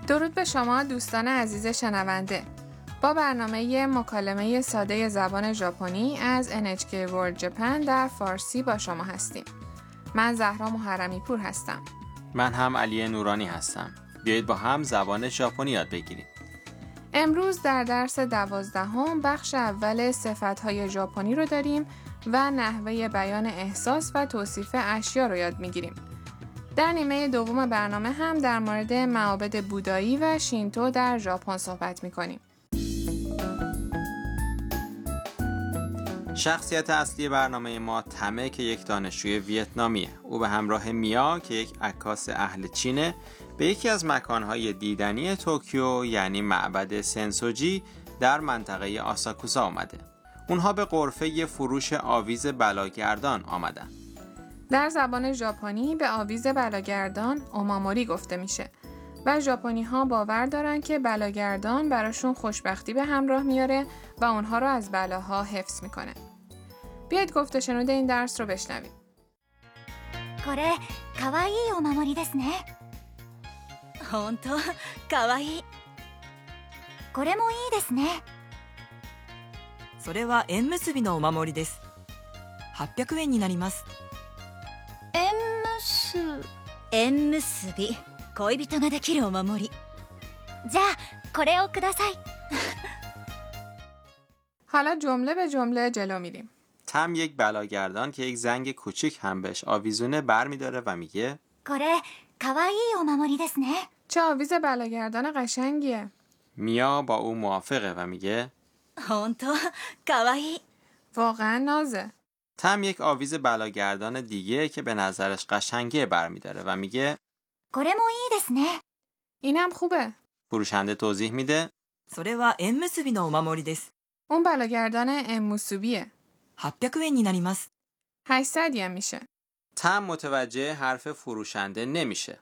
درود به شما دوستان عزیز شنونده. با برنامه مکالمه ساده زبان ژاپنی از NHK World Japan در فارسی با شما هستیم. من زهرا محرمی پور هستم. من هم علی نورانی هستم. بیایید با هم زبان ژاپنی یاد بگیریم. امروز در درس 12 بخش اول صفت‌های ژاپنی رو داریم و نحوه بیان احساس و توصیف اشیا رو یاد می‌گیریم. در نیمه دوم برنامه هم در مورد معابد بودایی و شینتو در ژاپن صحبت می‌کنیم. شخصیت اصلی برنامه ما تمه که یک دانشجوی ویتنامیه. او به همراه میا که یک عکاس اهل چینه به یکی از مکانهای دیدنی توکیو یعنی معبد سنسوجی در منطقه آساکوسا آمده. اونها به غرفه فروش آویز بلاگردان آمدن. در زبان ژاپنی به آویز بلاگردان اوماموری گفته میشه و ژاپنی‌ها باور دارن که بلاگردان براشون خوشبختی به همراه میاره و اونها رو از بلاها حفظ میکنه. بیاید گفته شنود این درس رو بشنویم. これかわいいお守りですね。本当かわいい。これもいいですね。 それは縁結びのお守りです。800円になります。 縁結び、恋人ができるお守り。じゃあこれをください。 حالا جمله به جمله جلو میریم. تم یک بلاگردان که یک زنگ کوچیک هم بهش آویزونه برمیداره و میگه これかわいいお守りですね。 چه آویز بلاگردان قشنگیه. میا با او موافقه و میگه 本当かわいい。 واقعا نازه. تم یک آویز بلاگردان دیگه که به نظرش قشنگه برمیداره و میگه これもいいですね。 اینم خوبه. فروشنده توضیح میده それは縁結びのお守りです。 اون بلاگردان اموسوبیه. 800円になります。 800 یم میشه. تم متوجه حرف فروشنده نمیشه.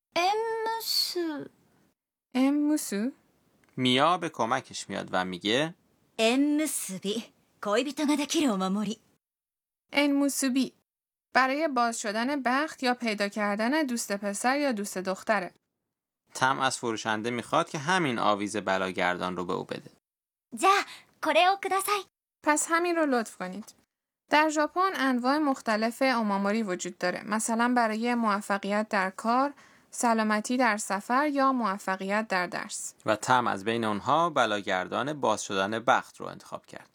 اموسو. میا به کمکش میاد و میگه 縁結び、恋人ができるお守り。 اموسوبی برای باز شدن بخت یا پیدا کردن دوست پسر یا دوست دختره. تم از فروشنده میخواد که همین آویز بلاگردان رو به او بده. じゃあこれをください。 پس همین رو لطف کنید. در ژاپن انواع مختلف اوماموری وجود داره. مثلا برای موفقیت در کار، سلامتی در سفر یا موفقیت در درس. و تم از بین اونها بلاگردان باز شدن بخت رو انتخاب کرد.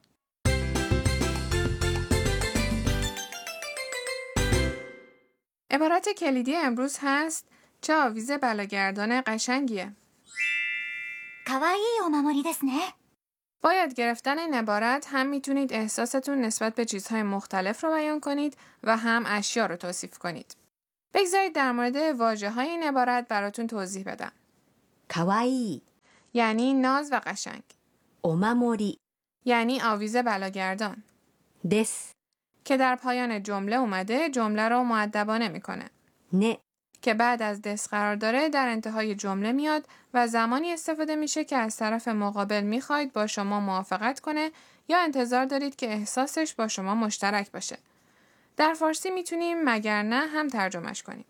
عبارت کلیدی امروز هست چه آویز بلاگردان قشنگیه. かわいいお守りですね。 با یاد گرفتن این عبارت هم میتونید احساستون نسبت به چیزهای مختلف رو بیان کنید و هم اشیا رو توصیف کنید. بگذارید در مورد واژه‌های این عبارت براتون توضیح بدم. かわいい یعنی ناز و قشنگ. お守り یعنی آویز بلاگردان です که در پایان جمله اومده جمله رو مؤدبانه میکنه. ね که بعد از دس قرار داره در انتهای جمله میاد و زمانی استفاده میشه که از طرف مقابل میخواید با شما موافقت کنه یا انتظار دارید که احساسش با شما مشترک باشه. در فارسی میتونیم مگر نه هم ترجمهش کنیم.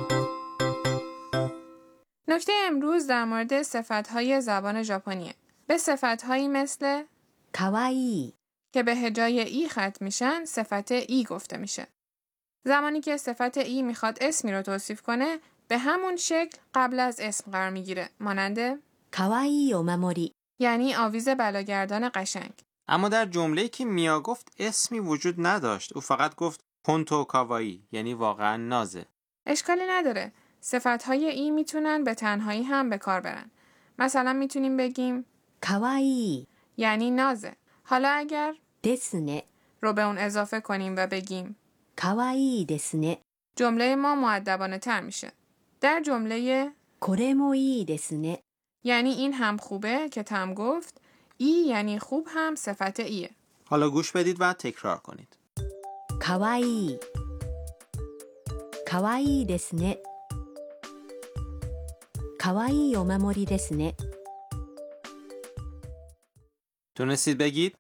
نکته امروز در مورد صفتهای زبان ژاپنیه. به صفتهایی مثل かわいい که به هجای ای ختم میشن صفت ای گفته میشه. زمانی که صفت ای میخواد اسمی رو توصیف کنه به همون شکل قبل از اسم قرار میگیره. مانند かわいいお守り یعنی آویز بلاگردان قشنگ. اما در جمله‌ای که میا گفت اسمی وجود نداشت. او فقط گفت هونتو کاوایی یعنی واقعا نازه. اشکالی نداره. صفتهای ای میتونن به تنهایی هم به کار برن. مثلا میتونیم بگیم かわいい یعنی نازه. حالا اگر ですね رو به اون اضافه کنیم و بگیم かわいいですね جمله ما مؤدبانه تر میشه. در جمله これもいいですね یعنی این هم خوبه که تم گفت ای یعنی خوب هم صفت ایه. حالا گوش بدید و تکرار کنید. かわいいかわいいですねかわいいお守りですね تونستید بگید؟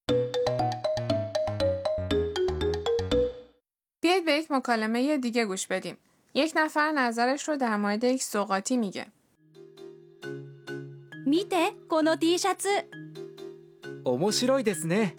بیایید به یک مکالمه دیگه گوش بدیم. یک نفر نظرش رو در مورد یک سوغاتی میگه. 見てこの T シャツ。 面白いですね。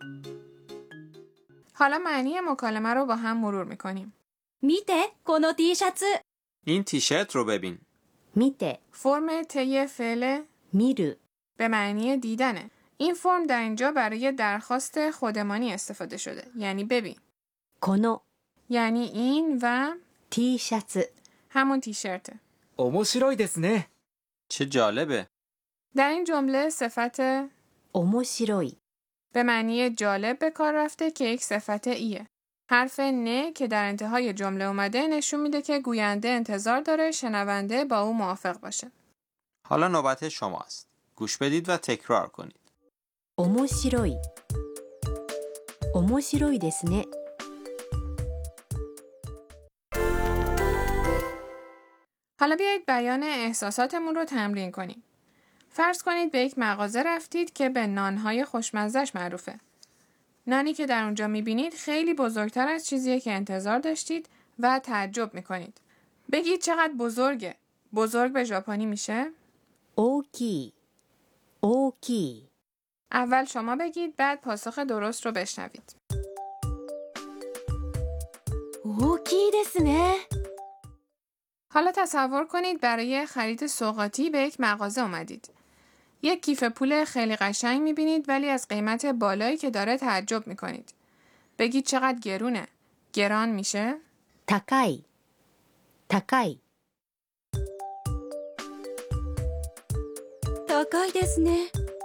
حالا معنی مکالمه رو با هم مرور میکنیم. 見てこの T シャツ。 این تیشرت رو ببین. 見て فرم طی فعل 見る به معنی دیدنه. این فرم در اینجا برای درخواست خودمانی استفاده شده. یعنی ببین. この یعنی این و T シャツ همون تیشرته. 面白いですね。 چه جالبه. در این جمله صفت 面白い به معنی جالب به کار رفته که یک صفت ایه. حرف نه که در انتهای جمله اومده نشون میده که گوینده انتظار داره شنونده با او موافق باشه. حالا نوبت شماست. گوش بدید و تکرار کنید. 面白い面白いですね حالا بیایید بیان احساساتمون رو تمرین کنیم. فرض کنید به یک مغازه رفتید که به نانهای خوشمزه‌اش معروفه. نانی که در اونجا میبینید خیلی بزرگتر از چیزیه که انتظار داشتید و تعجب میکنید. بگید چقدر بزرگه. بزرگ به ژاپنی میشه؟ 大きい大きい اول شما بگید بعد پاسخ درست رو بشنوید. 大きいですね。 حالا تصور کنید برای خرید سوغاتی به یک مغازه اومدید. یک کیف پول خیلی قشنگ میبینید ولی از قیمت بالایی که داره تعجب میکنید. بگید چقدر گرونه. گران میشه؟ 高い高い高いですね。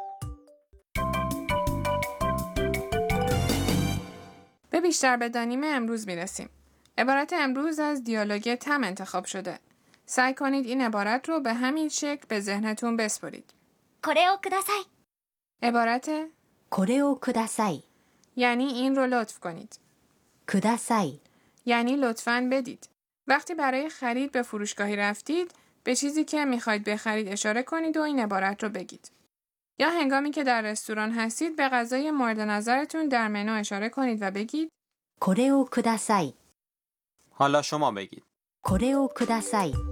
به بیشتر بدانیم امروز میرسیم. عبارت امروز از دیالوگ تم انتخاب شده. سعی کنید این عبارت رو به همین شکل به ذهنتون بسپرید. これをください。 عبارت これをください یعنی این رو لطف کنید. ください یعنی لطفاً بدید. وقتی برای خرید به فروشگاهی رفتید، به چیزی که میخواید بخرید اشاره کنید و این عبارت رو بگید. یا هنگامی که در رستوران هستید به غذای مورد نظرتون در منو اشاره کنید و بگید これをください حالا شما بگید. これをください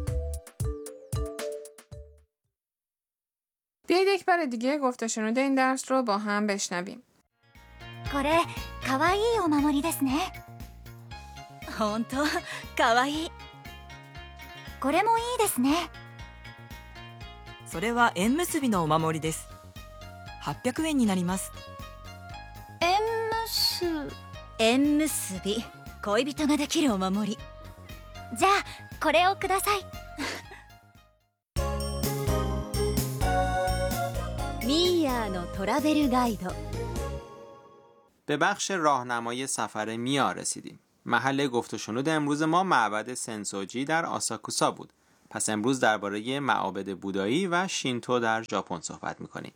بیایید یک بار دیگه گفت و شنود این درس رو با هم بشنویم. これかわいいお守りですね。本当かわいい。これもいいですね。 それは縁結びのお守りです。800円になります。 縁結び、恋人ができるお守り。じゃあこれをください。ミーヤーのトラベルガイド。 به بخش راهنمای سفر میا رسیدیم. محل گفت و شنود امروز ما معبد سنسوجی در آساکوسا بود. پس امروز درباره معابد بودایی و شینتو در ژاپن صحبت می‌کنیم.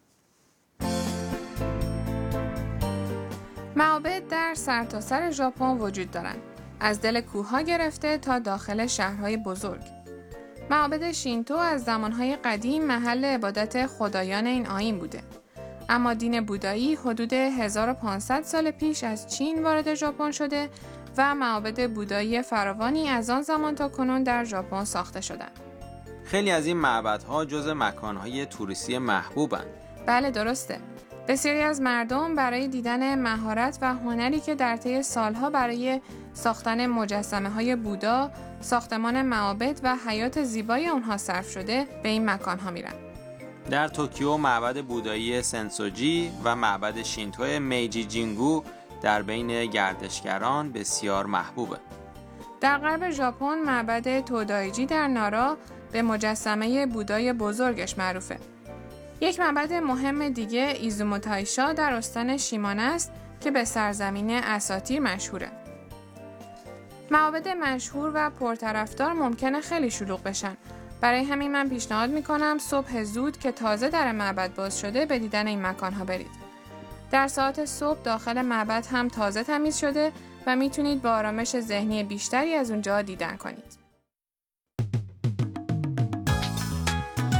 معابد در سرتاسر ژاپن وجود دارند. از دل کوه‌ها گرفته تا داخل شهرهای بزرگ. معابد شینتو از زمانهای قدیم محل عبادت خدایان این آیین بوده. اما دین بودایی حدود 1500 سال پیش از چین وارد ژاپن شده و معابد بودایی فراوانی از آن زمان تا کنون در ژاپن ساخته شدند. خیلی از این معبدها جز مکانهای توریستی محبوبند. بله درسته. بسیاری از مردم برای دیدن مهارت و هنری که در طی سالها برای ساختن مجسمه‌های بودا، ساختمان معابد و حیات زیبای آنها صرف شده به این مکان‌ها میرن. در توکیو معبد بودایی سنسوجی و معبد شینتو میجی جینگو در بین گردشگران بسیار محبوبه. در غرب ژاپن معبد تودایجی در نارا به مجسمه بودای بزرگش معروفه. یک معبد مهم دیگه ایزومو تایشا در استان شیمانه است که به سرزمین اساطیر مشهوره. معابد مشهور و پرطرفدار ممکنه خیلی شلوغ بشن. برای همین من پیشنهاد میکنم صبح زود که تازه در معبد باز شده به دیدن این مکانها برید. در ساعت صبح داخل معبد هم تازه تمیز شده و میتونید با آرامش ذهنی بیشتری از اونجا دیدن کنید.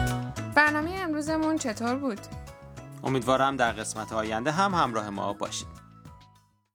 برنامه امروزمون چطور بود؟ امیدوارم در قسمت آینده هم همراه ما باشید.